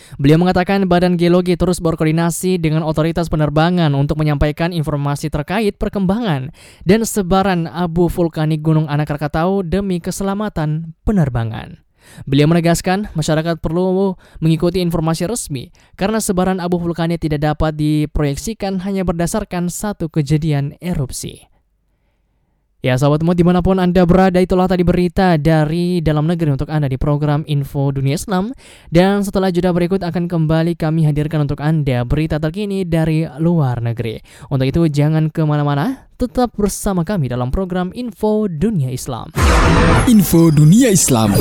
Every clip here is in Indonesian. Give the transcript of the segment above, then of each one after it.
Beliau mengatakan Badan Geologi terus berkoordinasi dengan otoritas penerbangan untuk menyampaikan informasi terkait perkembangan dan sebaran abu vulkanik Gunung Anak Krakatau demi keselamatan penerbangan. Beliau menegaskan masyarakat perlu mengikuti informasi resmi karena sebaran abu vulkanik tidak dapat diproyeksikan hanya berdasarkan satu kejadian erupsi. Ya sahabat semua dimanapun Anda berada, itulah tadi berita dari dalam negeri untuk Anda di program Info Dunia Islam. Dan setelah jeda berikut akan kembali kami hadirkan untuk Anda berita terkini dari luar negeri. Untuk itu jangan kemana-mana, tetap bersama kami dalam program Info Dunia Islam. Info Dunia Islam.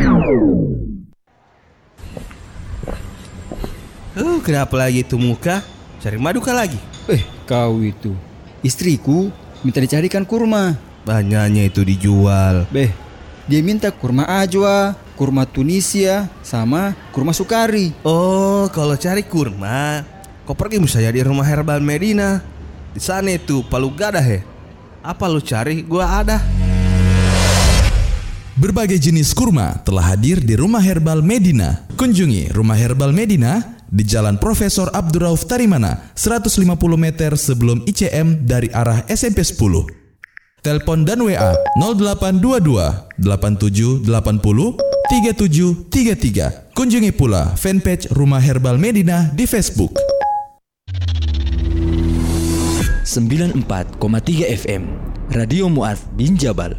Kenapa lagi itu muka? Cari madu kah lagi? Kau itu istriku minta dicarikan kurma. Banyaknya itu dijual. Dia minta kurma ajwa, kurma Tunisia, sama kurma sukari. Oh, kalau cari kurma, kau pergi misalnya di rumah herbal Medina. Di sana itu palu gadah he. Apa lu cari? Gua ada. Berbagai jenis kurma telah hadir di Rumah Herbal Medina. Kunjungi Rumah Herbal Medina di Jalan Profesor Abdurrauf Tarimana, 150 meter sebelum ICM dari arah SMP 10. Telepon dan WA 0822 8780 3733. Kunjungi pula fanpage Rumah Herbal Medina di Facebook. 94,3 FM Radio Mu'adz bin Jabal.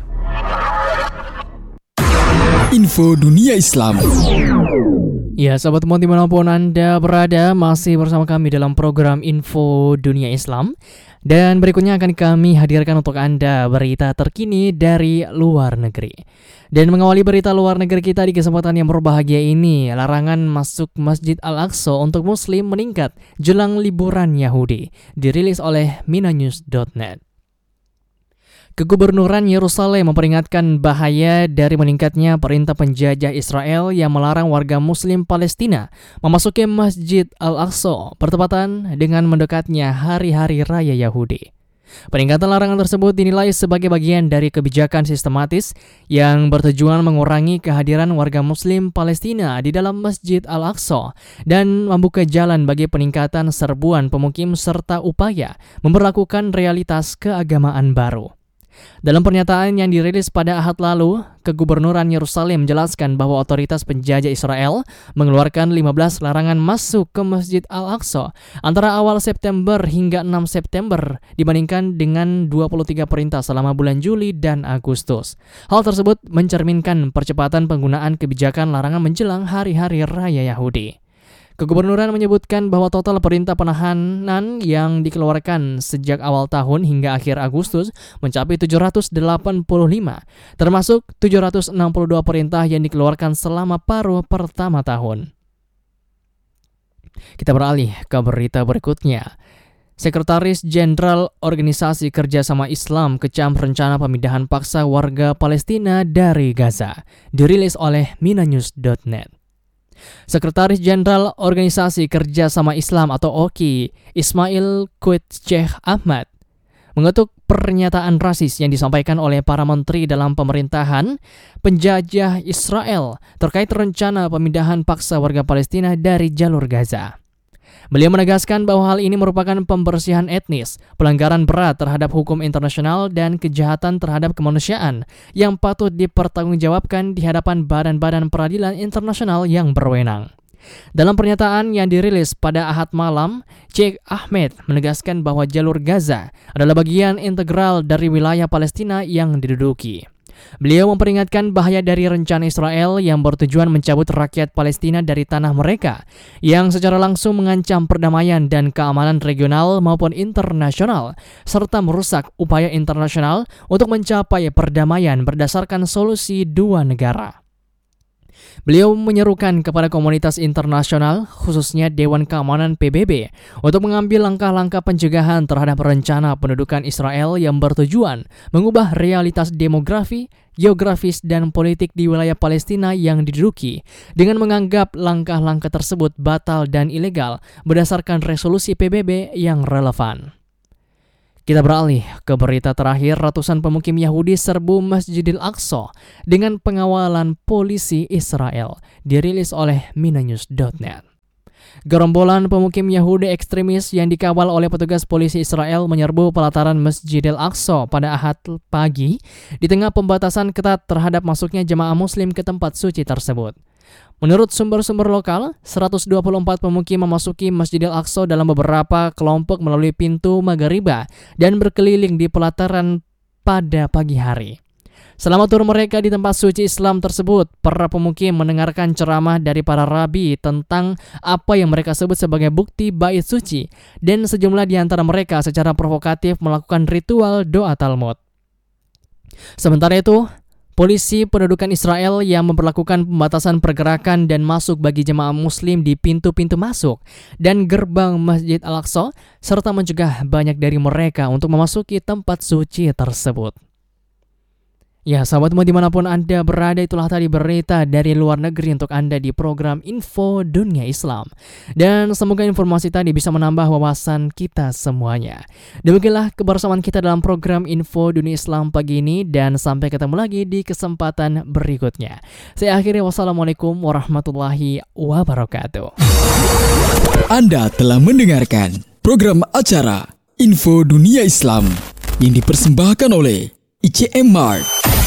Info Dunia Islam. Ya sahabat semua dimanapun Anda berada, masih bersama kami dalam program Info Dunia Islam. Dan berikutnya akan kami hadirkan untuk Anda berita terkini dari luar negeri. Dan mengawali berita luar negeri kita di kesempatan yang berbahagia ini, larangan masuk Masjid Al-Aqsa untuk Muslim meningkat jelang liburan Yahudi, dirilis oleh minanews.net. Kegubernuran Yerusalem memperingatkan bahaya dari meningkatnya perintah penjajah Israel yang melarang warga Muslim Palestina memasuki Masjid Al-Aqsa bertepatan dengan mendekatnya hari-hari raya Yahudi. Peningkatan larangan tersebut dinilai sebagai bagian dari kebijakan sistematis yang bertujuan mengurangi kehadiran warga Muslim Palestina di dalam Masjid Al-Aqsa dan membuka jalan bagi peningkatan serbuan pemukim serta upaya memberlakukan realitas keagamaan baru. Dalam pernyataan yang dirilis pada Ahad lalu, Kegubernuran Yerusalem menjelaskan bahwa otoritas penjajah Israel mengeluarkan 15 larangan masuk ke Masjid Al-Aqsa antara awal September hingga 6 September dibandingkan dengan 23 perintah selama bulan Juli dan Agustus. Hal tersebut mencerminkan percepatan penggunaan kebijakan larangan menjelang hari-hari raya Yahudi. Kegubernuran menyebutkan bahwa total perintah penahanan yang dikeluarkan sejak awal tahun hingga akhir Agustus mencapai 785, termasuk 762 perintah yang dikeluarkan selama paruh pertama tahun. Kita beralih ke berita berikutnya. Sekretaris Jenderal Organisasi Kerjasama Islam kecam rencana pemindahan paksa warga Palestina dari Gaza, dirilis oleh minanews.net. Sekretaris Jenderal Organisasi Kerjasama Islam atau OKI, Ismail Quaid Sheikh Ahmad, mengetuk pernyataan rasis yang disampaikan oleh para menteri dalam pemerintahan penjajah Israel terkait rencana pemindahan paksa warga Palestina dari jalur Gaza. Beliau menegaskan bahwa hal ini merupakan pembersihan etnis, pelanggaran berat terhadap hukum internasional dan kejahatan terhadap kemanusiaan yang patut dipertanggungjawabkan di hadapan badan-badan peradilan internasional yang berwenang. Dalam pernyataan yang dirilis pada Ahad malam, Sheikh Ahmed menegaskan bahwa jalur Gaza adalah bagian integral dari wilayah Palestina yang diduduki. Beliau memperingatkan bahaya dari rencana Israel yang bertujuan mencabut rakyat Palestina dari tanah mereka, yang secara langsung mengancam perdamaian dan keamanan regional maupun internasional, serta merusak upaya internasional untuk mencapai perdamaian berdasarkan solusi dua negara. Beliau menyerukan kepada komunitas internasional, khususnya Dewan Keamanan PBB, untuk mengambil langkah-langkah pencegahan terhadap rencana pendudukan Israel yang bertujuan mengubah realitas demografi, geografis, dan politik di wilayah Palestina yang diduduki dengan menganggap langkah-langkah tersebut batal dan ilegal berdasarkan resolusi PBB yang relevan. Kita beralih ke berita terakhir. Ratusan pemukim Yahudi serbu Masjidil Aqsa dengan pengawalan polisi Israel, dirilis oleh minanews.net. Gerombolan pemukim Yahudi ekstremis yang dikawal oleh petugas polisi Israel menyerbu pelataran Masjidil Aqsa pada Ahad pagi di tengah pembatasan ketat terhadap masuknya jemaah muslim ke tempat suci tersebut. Menurut sumber-sumber lokal, 124 pemukim memasuki Masjidil Aqsa dalam beberapa kelompok melalui pintu Maghribah dan berkeliling di pelataran pada pagi hari. Selama tur mereka di tempat suci Islam tersebut, para pemukim mendengarkan ceramah dari para rabi tentang apa yang mereka sebut sebagai bukti bait suci, dan sejumlah di antara mereka secara provokatif melakukan ritual doa Talmud. Sementara itu, polisi pendudukan Israel yang memperlakukan pembatasan pergerakan dan masuk bagi jemaah muslim di pintu-pintu masuk dan gerbang Masjid Al-Aqsa, serta mencegah banyak dari mereka untuk memasuki tempat suci tersebut. Ya, sahabatmu dimanapun Anda berada, itulah tadi berita dari luar negeri untuk Anda di program Info Dunia Islam. Dan semoga informasi tadi bisa menambah wawasan kita semuanya. Demikianlah kebersamaan kita dalam program Info Dunia Islam pagi ini, dan sampai ketemu lagi di kesempatan berikutnya. Saya akhiri, wassalamualaikum warahmatullahi wabarakatuh. Anda telah mendengarkan program acara Info Dunia Islam yang dipersembahkan oleh ICM Mart.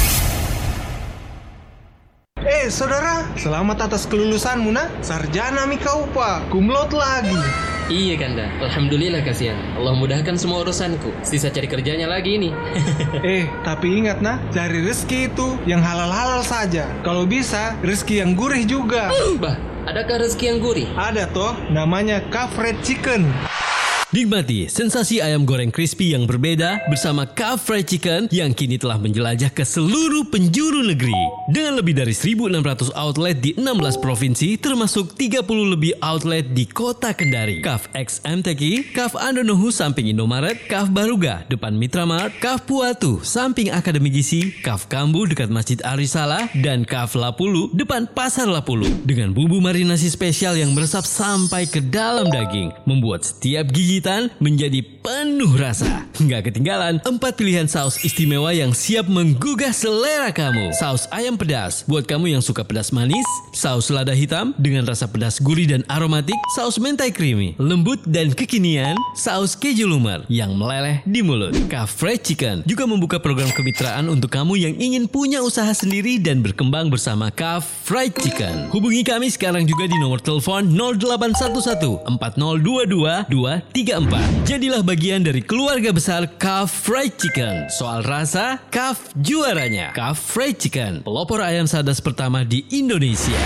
Saudara, selamat atas kelulusanmu, nak. Sarjana mi kau, Pak. Kumlot lagi. Iya Kanda, alhamdulillah kasihan. Allah mudahkan semua urusanku. Sisa cari kerjanya lagi ini. Tapi ingat, nak, cari rezeki itu yang halal-halal saja. Kalau bisa, rezeki yang gurih juga. Bah, adakah rezeki yang gurih? Ada toh, namanya Kaf Fried Chicken. Nikmati sensasi ayam goreng crispy yang berbeda bersama Kaf Fried Chicken yang kini telah menjelajah ke seluruh penjuru negeri. Dengan lebih dari 1.600 outlet di 16 provinsi, termasuk 30 lebih outlet di kota Kendari. Kaf X MTQ, Kaf Andonohu samping Indomaret, Kaf Baruga depan Mitra Mart, Kaf Puatu samping Akademi Gizi, Kaf Kambu dekat Masjid Arisala, dan Kaf Lapulu depan Pasar Lapulu. Dengan bumbu marinasi spesial yang meresap sampai ke dalam daging, membuat setiap gigit menjadi penuh rasa. Nggak ketinggalan 4 pilihan saus istimewa yang siap menggugah selera kamu. Saus ayam pedas buat kamu yang suka pedas manis, saus lada hitam dengan rasa pedas gurih dan aromatik, saus mentai creamy, lembut dan kekinian, saus keju lumer yang meleleh di mulut. Kaf Fried Chicken juga membuka program kemitraan untuk kamu yang ingin punya usaha sendiri dan berkembang bersama Kaf Fried Chicken. Hubungi kami sekarang juga di nomor telepon 0811 4022 234. Jadilah bagian dari keluarga besar Kaf Fried Chicken. Soal rasa, Kaf juaranya. Kaf Fried Chicken, pelopor ayam sadas pertama di Indonesia.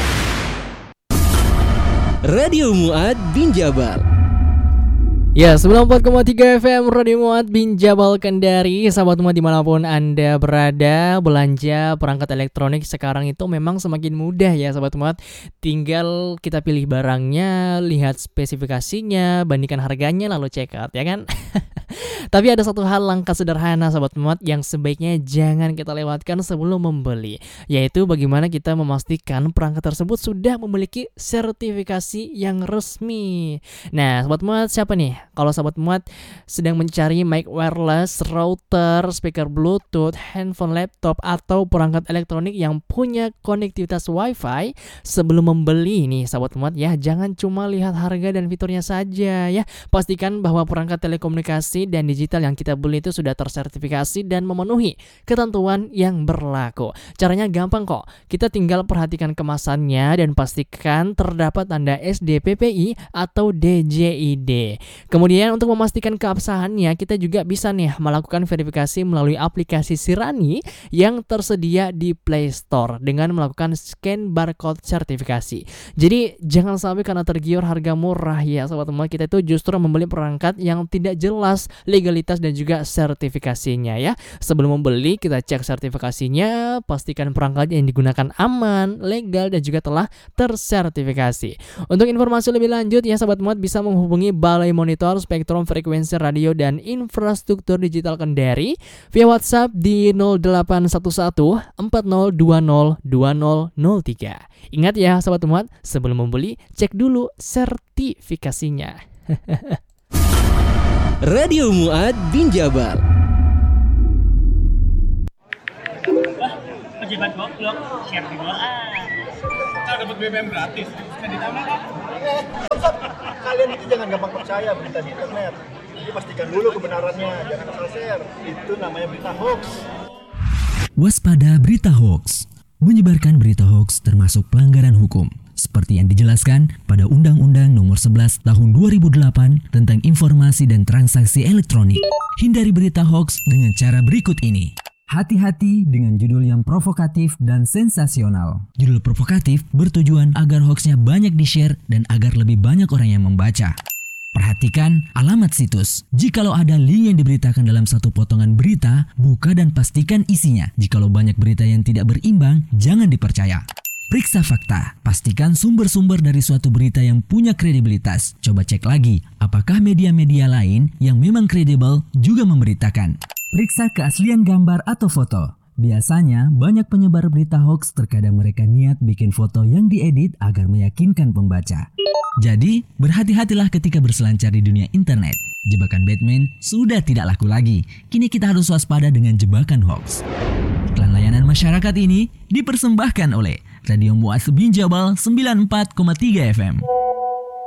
Radio Mu'ad bin Jabal. Ya, 94,3 FM Radio Mu'ad bin Jabal Kendari. Sahabat semua dimanapun Anda berada, belanja perangkat elektronik sekarang itu memang semakin mudah ya Sahabat Mu'ad. Tinggal kita pilih barangnya, lihat spesifikasinya, bandingkan harganya, lalu check out ya kan. Tapi ada satu hal langkah sederhana Sahabat Mu'ad yang sebaiknya jangan kita lewatkan sebelum membeli, yaitu bagaimana kita memastikan perangkat tersebut sudah memiliki sertifikasi yang resmi. Nah Sahabat Mu'ad, siapa nih? Kalau Sahabat Mu'ad sedang mencari mic wireless, router, speaker bluetooth, handphone, laptop, atau perangkat elektronik yang punya konektivitas wifi, sebelum membeli nih Sahabat Mu'ad ya, jangan cuma lihat harga dan fiturnya saja ya. Pastikan bahwa perangkat telekomunikasi dan digital yang kita beli itu sudah tersertifikasi dan memenuhi ketentuan yang berlaku. Caranya gampang kok. Kita tinggal perhatikan kemasannya dan pastikan terdapat tanda SDPPI atau DJID. Kemudian untuk memastikan keabsahannya, kita juga bisa nih melakukan verifikasi melalui aplikasi Sirani yang tersedia di Play Store dengan melakukan scan barcode sertifikasi. Jadi jangan sampai karena tergiur harga murah ya Sobat Mu'ad, kita itu justru membeli perangkat yang tidak jelas legalitas dan juga sertifikasinya ya. Sebelum membeli kita cek sertifikasinya, pastikan perangkat yang digunakan aman, legal, dan juga telah tersertifikasi. Untuk informasi lebih lanjut ya Sobat Mu'ad bisa menghubungi Balai Monitor Spektrum Frekuensi Radio dan Infrastruktur Digital Kendari via WhatsApp di 0811 4020 2003. Ingat ya Sobat Mu'ad, sebelum membeli cek dulu sertifikasinya. Radio Mu'ad bin Jabal. Pejabat goblok, share di bawah. Kita dapat BBM gratis. Bisa ditambah kan? Kalian itu jangan gampang percaya berita di internet. Jadi pastikan dulu kebenarannya, jangan asal share. Itu namanya berita hoax. Waspada berita hoax. Menyebarkan berita hoax termasuk pelanggaran hukum, seperti yang dijelaskan pada Undang-Undang Nomor 11 Tahun 2008 tentang Informasi dan Transaksi Elektronik. Hindari berita hoax dengan cara berikut ini. Hati-hati dengan judul yang provokatif dan sensasional. Judul provokatif bertujuan agar hoaxnya banyak di-share dan agar lebih banyak orang yang membaca. Perhatikan alamat situs. Jikalau ada link yang diberitakan dalam satu potongan berita, buka dan pastikan isinya. Jikalau banyak berita yang tidak berimbang, jangan dipercaya. Periksa fakta. Pastikan sumber-sumber dari suatu berita yang punya kredibilitas. Coba cek lagi, apakah media-media lain yang memang kredibel juga memberitakan. Periksa keaslian gambar atau foto. Biasanya, banyak penyebar berita hoax terkadang mereka niat bikin foto yang diedit agar meyakinkan pembaca. Jadi, berhati-hatilah ketika berselancar di dunia internet. Jebakan Batman sudah tidak laku lagi. Kini kita harus waspada dengan jebakan hoax. Iklan layanan masyarakat ini dipersembahkan oleh Radio Mu'adz bin Jabal 94,3 FM.